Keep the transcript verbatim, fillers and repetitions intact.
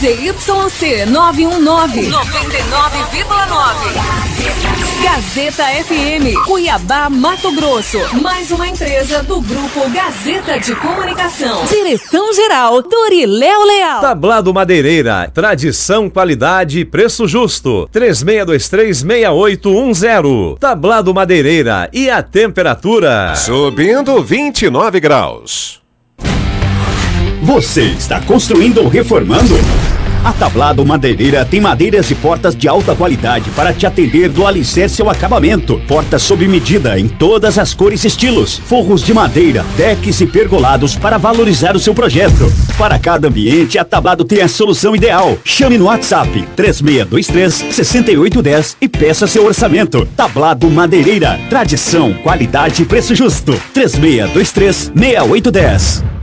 Z Y C nove um nove, noventa e nove vírgula nove. Gazeta F M, Cuiabá, Mato Grosso. Mais uma empresa do Grupo Gazeta de Comunicação. Direção-geral, Doriléo Leal. Tablado Madeireira, tradição, qualidade e preço justo. três seis dois três, seis oito um zero. Tablado Madeireira, e a temperatura? Subindo vinte e nove graus. Você está construindo ou reformando? A Tablado Madeireira tem madeiras e portas de alta qualidade para te atender do alicerce ao acabamento. Portas sob medida em todas as cores e estilos. Forros de madeira, decks e pergolados para valorizar o seu projeto. Para cada ambiente, a Tablado tem a solução ideal. Chame no WhatsApp três seis dois três, seis oito um zero e peça seu orçamento. Tablado Madeireira. Tradição, qualidade e preço justo. três seis dois três, seis oito um zero.